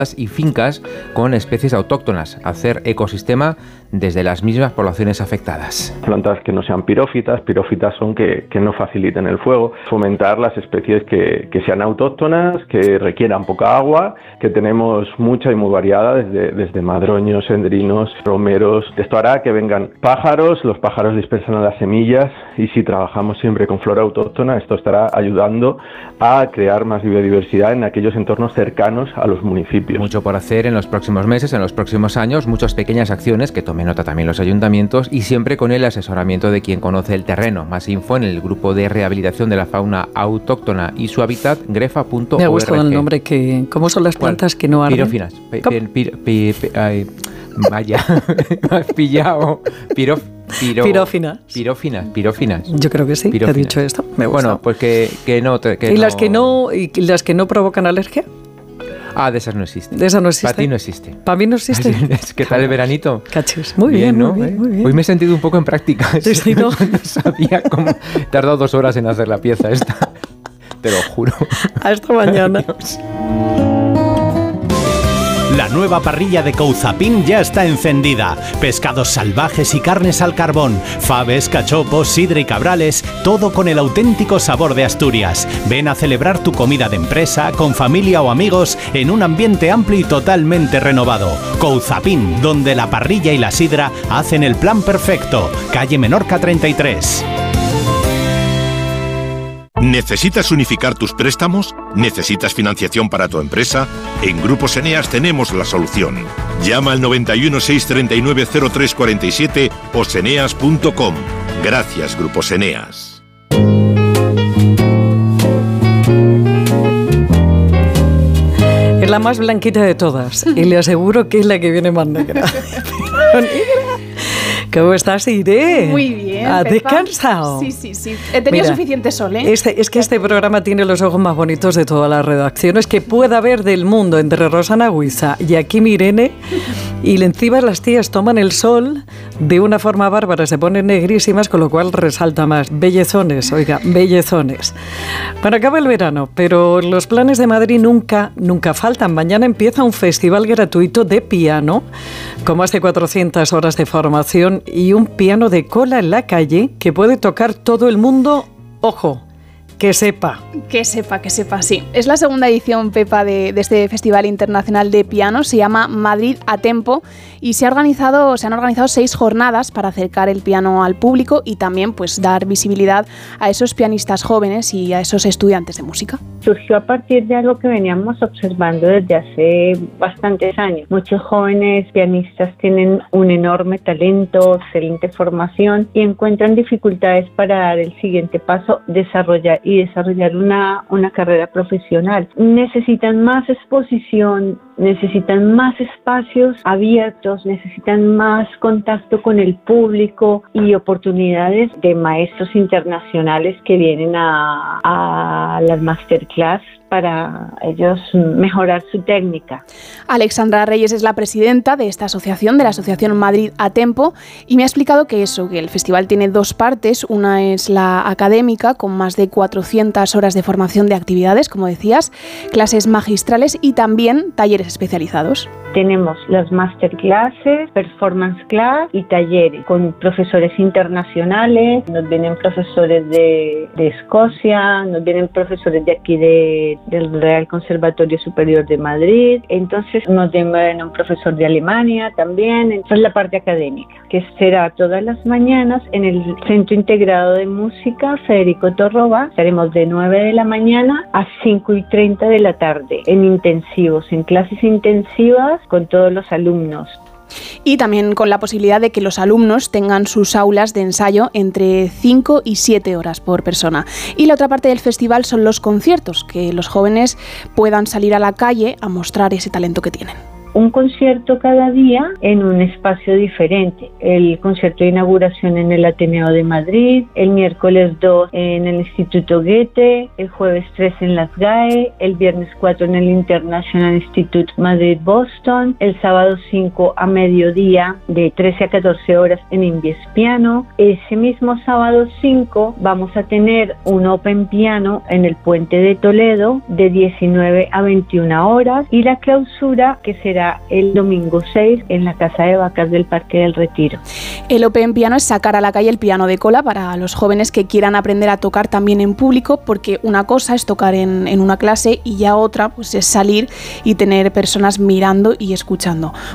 y fincas con especies autóctonas, hacer ecosistema desde las mismas poblaciones afectadas. Plantas que no sean pirófitas son que no faciliten el fuego, fomentar las especies que sean autóctonas, que requieran poca agua, que tenemos mucha y muy variada, desde madroños, endrinos, romeros. Esto hará que vengan pájaros, los pájaros dispersan las semillas y si trabajamos siempre con flora autóctona, esto estará ayudando a crear más biodiversidad en aquellos entornos cercanos a los municipios. Mucho por hacer en los próximos meses, en los próximos años, muchas pequeñas acciones que tomen nota también los ayuntamientos y siempre con el asesoramiento de quien conoce el terreno. Más info en el grupo de rehabilitación de la fauna autóctona y su hábitat, grefa.org. Me ha gustado el nombre. ¿Cómo son las plantas que no arden? Pirófinas. Vaya, me has pillado. Pirófinas. Yo creo que sí, te he dicho esto. Me gusta. Bueno, pues que no... ¿Y las que no provocan alergia? De esas no existen. De esas no existe. Para ti no existe. Para mí no existe. ¿Qué tal el veranito? Cachis. Muy bien, ¿no? Muy bien. Hoy me he sentido un poco en práctica. Sí, ¿no? No sabía cómo... He tardado 2 horas en hacer la pieza esta. Te lo juro. Hasta mañana. Adiós. La nueva parrilla de Couzapin ya está encendida. Pescados salvajes y carnes al carbón, faves, cachopos, sidra y cabrales, todo con el auténtico sabor de Asturias. Ven a celebrar tu comida de empresa, con familia o amigos, en un ambiente amplio y totalmente renovado. Couzapin, donde la parrilla y la sidra hacen el plan perfecto. Calle Menorca 33. ¿Necesitas unificar tus préstamos? ¿Necesitas financiación para tu empresa? En Grupos Eneas tenemos la solución. Llama al 91 639 0347 o seneas.com. Gracias, Grupos Eneas. Es la más blanquita de todas y le aseguro que es la que viene más negra. ¿Cómo estás, Irene? Muy bien, ¿Has Pepa? descansado? Sí. He tenido suficiente sol, ¿eh? Es que este programa tiene los ojos más bonitos de todas las redacciones que pueda haber del mundo, entre Rosana Huiza y aquí Irene. Y encima las tías toman el sol de una forma bárbara, se ponen negrísimas, con lo cual resalta más. Bellezones, oiga, bellezones. Bueno, acaba el verano, pero los planes de Madrid nunca faltan. Mañana empieza un festival gratuito de piano, con más de 400 horas de formación y un piano de cola en la calle que puede tocar todo el mundo. Ojo, que sepa. Que sepa, sí. Es la segunda edición, Pepa, de este Festival Internacional de Piano. Se llama Madrid a Tempo y se han organizado 6 jornadas para acercar el piano al público y también pues dar visibilidad a esos pianistas jóvenes y a esos estudiantes de música. Surgió a partir de algo que veníamos observando desde hace bastantes años. Muchos jóvenes pianistas tienen un enorme talento, excelente formación y encuentran dificultades para dar el siguiente paso, desarrollar una carrera profesional. Necesitan más exposición, necesitan más espacios abiertos, necesitan más contacto con el público y oportunidades de maestros internacionales que vienen a las masterclass para ellos mejorar su técnica. Alexandra Reyes es la presidenta de esta asociación, de la Asociación Madrid a Tempo, y me ha explicado que el festival tiene 2 partes. Una es la académica, con más de 400 horas de formación de actividades, como decías, clases magistrales y también talleres especializados. Tenemos las masterclasses, performance class y talleres con profesores internacionales. Nos vienen profesores de Escocia, nos vienen profesores de aquí del Real Conservatorio Superior de Madrid. Entonces nos viene un profesor de Alemania también. Esa es la parte académica, que será todas las mañanas en el Centro Integrado de Música Federico Torroba. Estaremos de 9 de la mañana a 5:30 de la tarde en intensivos, en clases intensivas con todos los alumnos. Y también con la posibilidad de que los alumnos tengan sus aulas de ensayo entre 5 y 7 horas por persona. Y la otra parte del festival son los conciertos, que los jóvenes puedan salir a la calle a mostrar ese talento que tienen. un concierto cada día en un espacio diferente. El concierto de inauguración en el Ateneo de Madrid, el miércoles 2 en el Instituto Goethe, el jueves 3 en las GAE, el viernes 4 en el International Institute Madrid-Boston, el sábado 5 a mediodía de 13 a 14 horas en Invies Piano. Ese mismo sábado 5 vamos a tener un Open Piano en el Puente de Toledo de 19 a 21 horas y la clausura que será el domingo 6 en la Casa de Vacas del Parque del Retiro. El Open Piano es sacar a la calle el piano de cola para los jóvenes que quieran aprender a tocar también en público, porque una cosa es tocar en una clase y ya otra pues es salir y tener personas mirando y escuchando.